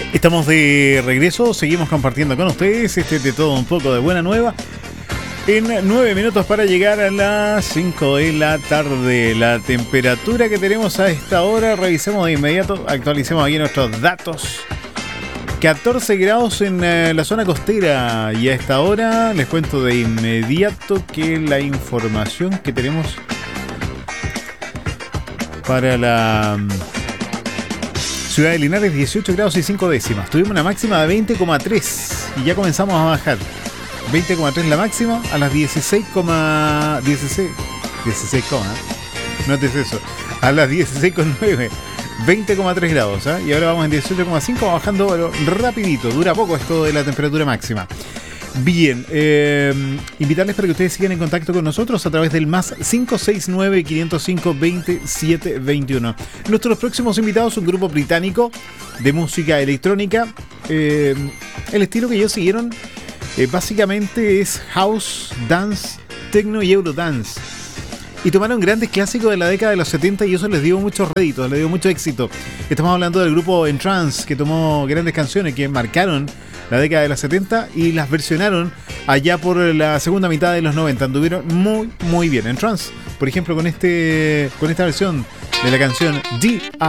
Estamos de regreso, seguimos compartiendo con ustedes de todo un poco de buena nueva. En 9 minutos para llegar a las 5 de la tarde. La temperatura que tenemos a esta hora, revisemos de inmediato, actualicemos aquí nuestros datos. 14 grados en la zona costera, y a esta hora les cuento de inmediato que la información que tenemos para la ciudad de Linares, 18 grados y 5 décimas. Tuvimos una máxima de 20,3 y ya comenzamos a bajar. 20,3 la máxima, a las 16, notes eso, a las 16,9, 20,3 grados, ¿eh? Y ahora vamos en 18,5, bajando pero rapidito, dura poco esto de la temperatura máxima. Bien, invitarles para que ustedes sigan en contacto con nosotros a través del más 569-505-2721. Nuestros próximos invitados, un grupo británico de música electrónica. El estilo que ellos siguieron básicamente es house, dance, techno y eurodance. Y tomaron grandes clásicos de la década de los 70 y eso les dio muchos réditos, les dio mucho éxito. Estamos hablando del grupo Entrance, que tomó grandes canciones que marcaron la década de los 70 y las versionaron allá por la segunda mitad de los 90. Anduvieron muy, muy bien. Entrance, por ejemplo, con esta versión de la canción D.I.